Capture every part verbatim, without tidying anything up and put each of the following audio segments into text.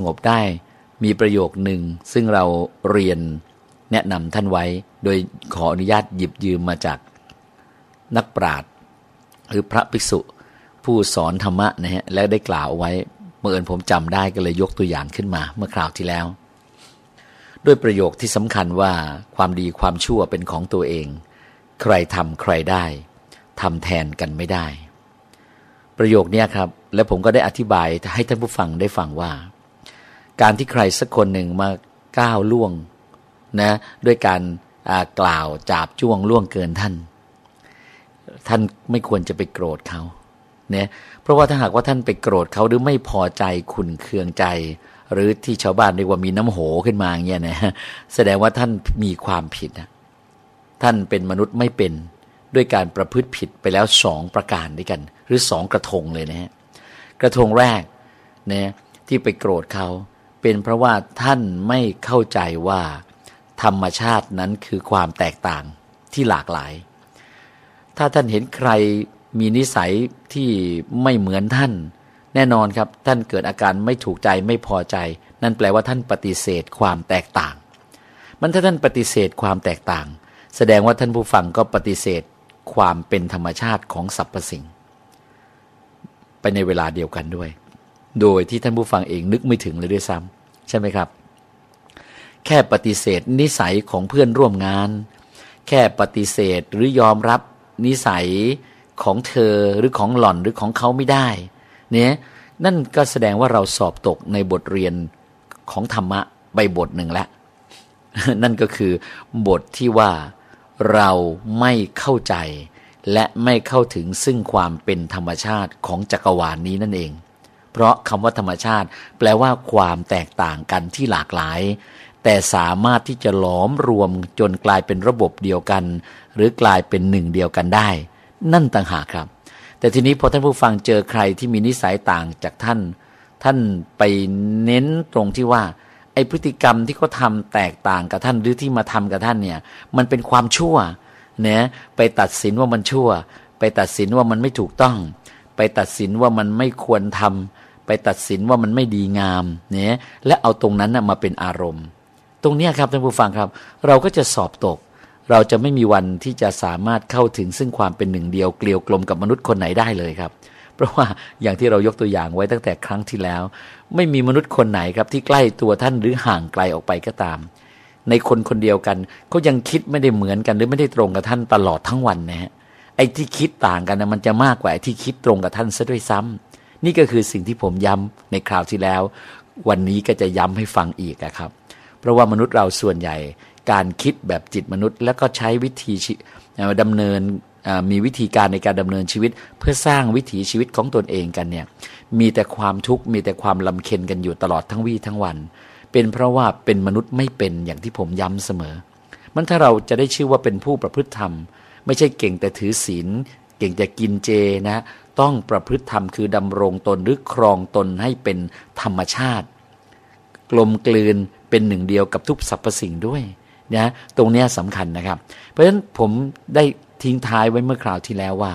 งบได้มีประโยคหนึ่งซึ่งเราเรียนแนะนำท่านไว้โดยขออนุญาตหยิบยืมมาจากนักปราชญ์หรือพระภิกษุผู้สอนธรรมะนะฮะและได้กล่าวไว้เมื่อเอิญผมจำได้ก็เลยยกตัวอย่างขึ้นมาเมื่อคราวที่แล้วด้วยประโยคที่สำคัญว่าความดีความชั่วเป็นของตัวเองใครทำใครได้ทำแทนกันไม่ได้ประโยคนี้ครับและผมก็ได้อธิบายให้ท่านผู้ฟังได้ฟังว่าการที่ใครสักคนหนึ่งมาก้าวล่วงนะด้วยการกล่าวจาบจ้วงล่วงเกินท่านท่านไม่ควรจะไปโกรธเขาเนี่ยเพราะว่าถ้าหากว่าท่านไปโกรธเขาหรือไม่พอใจขุ่นเคืองใจหรือที่ชาวบ้านเรียกว่ามีน้ำโหขึ้นมาอย่างเงี้ยนะแสดงว่าท่านมีความผิดนะท่านเป็นมนุษย์ไม่เป็นด้วยการประพฤติผิดไปแล้วสองประการด้วยกันหรือสองกระทงเลยนะฮะกระทงแรกเนี่ยที่ไปโกรธเขาเป็นเพราะว่าท่านไม่เข้าใจว่าธรรมชาตินั้นคือความแตกต่างที่หลากหลายถ้าท่านเห็นใครมีนิสัยที่ไม่เหมือนท่านแน่นอนครับท่านเกิดอาการไม่ถูกใจไม่พอใจนั่นแปลว่าท่านปฏิเสธความแตกต่างมันถ้าท่านปฏิเสธความแตกต่างแสดงว่าท่านผู้ฟังก็ปฏิเสธความเป็นธรรมชาติของสรรพสิ่งไปในเวลาเดียวกันด้วยโดยที่ท่านผู้ฟังเองนึกไม่ถึงเลยด้วยซ้ำใช่ไหมครับแค่ปฏิเสธนิสัยของเพื่อนร่วมงานแค่ปฏิเสธหรือยอมรับนิสัยของเธอหรือของหล่อนหรือของเขาไม่ได้เนี่ยนั่นก็แสดงว่าเราสอบตกในบทเรียนของธรรมะใบบทหนึ่งแล้ว นั่นก็คือบทที่ว่าเราไม่เข้าใจและไม่เข้าถึงซึ่งความเป็นธรรมชาติของจักรวาล นี้นั่นเองเพราะคำว่าธรรมชาติแปลว่าความแตกต่างกันที่หลากหลายแต่สามารถที่จะหลอมรวมจนกลายเป็นระบบเดียวกันหรือกลายเป็นหนึ่งเดียวกันได้นั่นต่างหากครับแต่ทีนี้พอท่านผู้ฟังเจอใครที่มีนิสัยต่างจากท่านท่านไปเน้นตรงที่ว่าไอ้พฤติกรรมที่เขาทำแตกต่างกับท่านหรือที่มาทำกับท่านเนี่ยมันเป็นความชั่วเนี่ยไปตัดสินว่ามันชั่วไปตัดสินว่ามันไม่ถูกต้องไปตัดสินว่ามันไม่ควรทำไปตัดสินว่ามันไม่ดีงามเนี่ยและเอาตรงนั้นนะมาเป็นอารมณ์ตรงนี้ครับท่านผู้ฟังครับเราก็จะสอบตกเราจะไม่มีวันที่จะสามารถเข้าถึงซึ่งความเป็นหนึ่งเดียวเกลียวกลมกับมนุษย์คนไหนได้เลยครับเพราะว่าอย่างที่เรายกตัวอย่างไว้ตั้งแต่ครั้งที่แล้วไม่มีมนุษย์คนไหนครับที่ใกล้ตัวท่านหรือห่างไกลออกไปก็ตามในคนคนเดียวกันเขายังคิดไม่ได้เหมือนกันหรือไม่ได้ตรงกับท่านตลอดทั้งวันนะฮะไอ้ที่คิดต่างกันนะมันจะมากกว่าไอ้ที่คิดตรงกับท่านซะด้วยซ้ำนี่ก็คือสิ่งที่ผมย้ำในคราวที่แล้ววันนี้ก็จะย้ำให้ฟังอีกนะครับเพราะว่ามนุษย์เราส่วนใหญ่การคิดแบบจิตมนุษย์แล้วก็ใช้วิธีดำเนินมีวิธีการในการดำเนินชีวิตเพื่อสร้างวิถีชีวิตของตนเองกันเนี่ยมีแต่ความทุกข์มีแต่ความลำเค็ญกันอยู่ตลอดทั้งวี่ทั้งวันเป็นเพราะว่าเป็นมนุษย์ไม่เป็นอย่างที่ผมย้ำเสมอมันถ้าเราจะได้ชื่อว่าเป็นผู้ประพฤติธรรมไม่ใช่เก่งแต่ถือศีลเก่งแต่กินเจนะต้องประพฤติธรรมคือดำรงตนหรือครองตนให้เป็นธรรมชาติกลมกลืนเป็นหนึ่งเดียวกับทุกสรรพสิ่งด้วยนะตรงนี้สำคัญนะครับเพราะฉะนั้นผมได้ทิ้งท้ายไว้เมื่อคราวที่แล้วว่า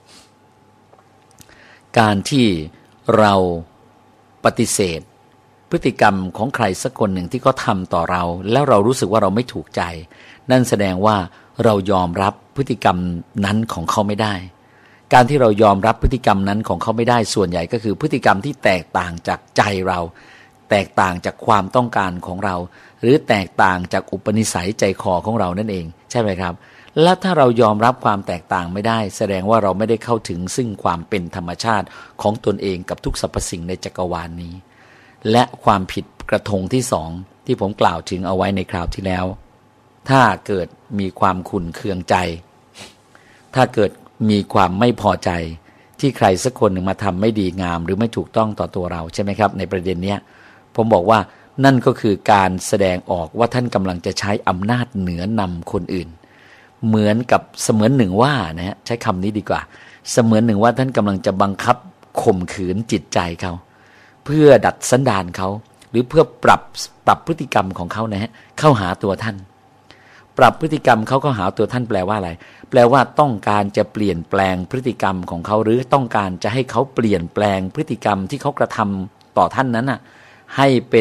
การที่เราปฏิเสธพฤติกรรมของใครสักคนหนึ่งที่เขาทำต่อเราแล้วเรารู้สึกว่าเราไม่ถูกใจนั่นแสดงว่าเรายอมรับพฤติกรรมนั้นของเขาไม่ได้การที่เรายอมรับพฤติกรรมนั้นของเขาไม่ได้ส่วนใหญ่ก็คือพฤติกรรมที่แตกต่างจากใจเราแตกต่างจากความต้องการของเราหรือแตกต่างจากอุปนิสัยใจคอของเรานั่นเองใช่ไหมครับและถ้าเรายอมรับความแตกต่างไม่ได้แสดงว่าเราไม่ได้เข้าถึงซึ่งความเป็นธรรมชาติของตนเองกับทุกสรรพสิ่งในจักรวาล นี้และความผิดกระทงที่สองที่ผมกล่าวถึงเอาไว้ในคราวที่แล้วถ้าเกิดมีความขุ่นเคืองใจถ้าเกิดมีความไม่พอใจที่ใครสักคนหนึ่งมาทำไม่ดีงามหรือไม่ถูกต้องต่อตัวเราใช่ไหมครับในประเด็นเนี้ยผมบอกว่านั่นก็คือการแสดงออกว่าท่านกำลังจะใช้อำนาจเหนือนำคนอื่นเหมือนกับเสมือนหนึ่งว่านะฮะใช้คำนี้ดีกว่าเสมือนหนึ่งว่าท่านกำลังจะบังคับข่มขืนจิตใจเขาเพื่อดัดสันดานเขาหรือเพื่อปรับปรับพฤติกรรมของเขานะฮะเข้าหาตัวท่านปรับพฤติกรรมเขาเข้าหาตัวท่านแปลว่าอะไรแปลว่าต้องการจะเปลี่ยนแปลงพฤติกรรมของเขาหรือต้องการจะให้เขาเปลี่ยนแปลงพฤติกรรมที่เขากระทำต่อท่านนั้นน่ะให้เป็น